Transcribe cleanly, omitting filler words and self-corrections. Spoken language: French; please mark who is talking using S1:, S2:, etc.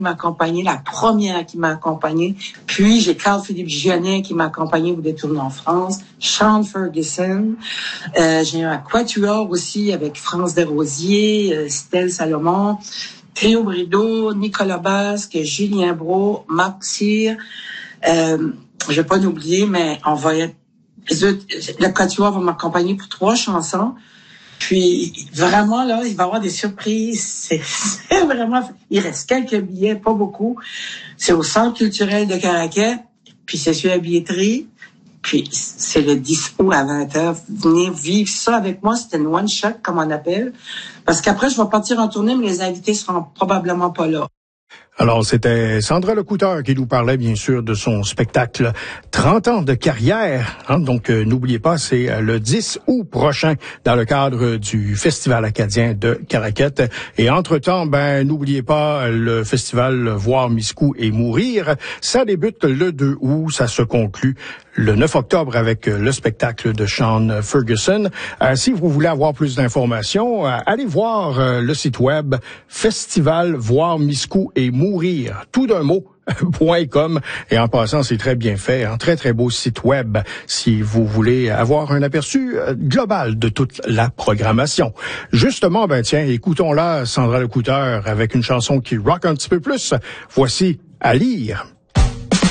S1: m'a accompagné, la première qui m'a accompagné. Puis, j'ai Carl-Philippe Gionnet qui m'a accompagné au Détourne en France. Sean Ferguson. J'ai un quatuor aussi avec France Desrosiers, Stella Salomon, Théo Brideau, Nicolas Basque, Julien Brault, Marc Cyr. Je vais pas l'oublier, mais on va être... Le quatuor va m'accompagner pour 3 chansons. Puis, vraiment, là, il va y avoir des surprises. C'est vraiment... Il reste quelques billets, pas beaucoup. C'est au Centre culturel de Caraquet. Puis, c'est sur la billetterie. Puis, c'est le dispo à 20h. Venez vivre ça avec moi. C'est une one-shot, comme on appelle. Parce qu'après, je vais partir en tournée, mais les invités seront probablement pas là.
S2: Alors, c'était Sandra Lecouteur qui nous parlait, bien sûr, de son spectacle 30 ans de carrière. Donc, n'oubliez pas, c'est le 10 août prochain dans le cadre du Festival acadien de Caraquet. Et entre-temps, n'oubliez pas le festival Voir Miscou et Mourir. Ça débute le 2 août, ça se conclut le 9 octobre avec le spectacle de Sean Ferguson. Si vous voulez avoir plus d'informations, allez voir le site web Festival Voir Miscou et Mourir, tout d'un mot, .com. Et en passant, c'est très bien fait, un très très beau site web si vous voulez avoir un aperçu global de toute la programmation. Justement, tiens, écoutons-la, Sandra Lecouteur, avec une chanson qui rock un petit peu plus. Voici À lire.